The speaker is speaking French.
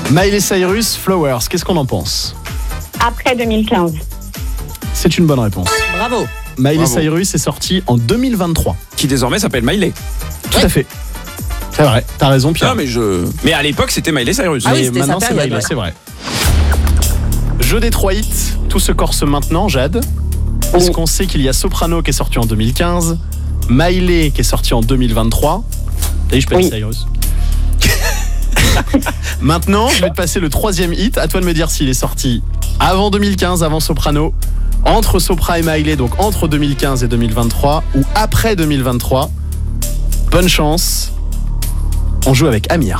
Miley Cyrus, Flowers, qu'est-ce qu'on en pense ? Après 2015. C'est une bonne réponse. Bravo. Miley Bravo. Cyrus est sortie en 2023. Qui désormais s'appelle Miley. Tout à fait. C'est vrai, t'as raison Pierre. Non, mais à l'époque, c'était Miley Cyrus. Ah oui, Mais c'était maintenant sa c'est période, Miley, ouais. c'est vrai. Jeu des 3 hits, tout se corse maintenant, Jade. Est-ce qu'on sait qu'il y a Soprano qui est sorti en 2015, Miley qui est sorti en 2023, et je peux Oui. Cyrus. Maintenant, je vais te passer le 3e hit. À toi de me dire s'il est sorti avant 2015, avant Soprano, entre Sopra et Miley, donc entre 2015 et 2023, ou après 2023. Bonne chance. On joue avec Amir.